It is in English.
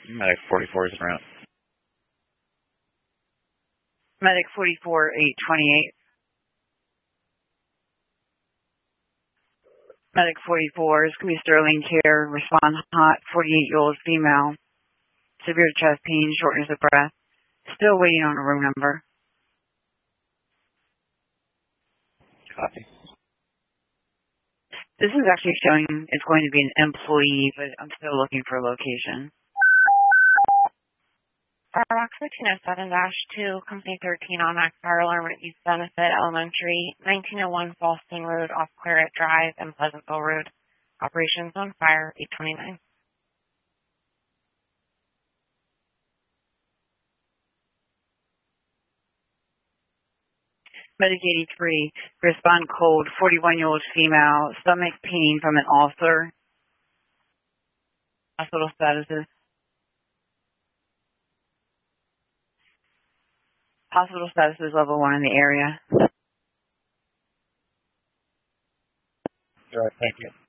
Medic 44 is en route. Medic 44, 828. Medic 44 is going to be Sterling Care. Respond hot, 48-year-old female. Severe chest pain, shortness of breath. Still waiting on a room number. Copy. This is actually showing it's going to be an employee, but I'm still looking for a location. Firefox 1307-2, Company 13 on fire alarm at East Benefit Elementary, 1901 Falston Road, off Claret Drive, and Pleasantville Road. Operations on fire, 829. Medic 83, respond cold, 41-year-old female, stomach pain from an ulcer. Hospital statuses. Hospital status is level 1 in the area. All right, thank you.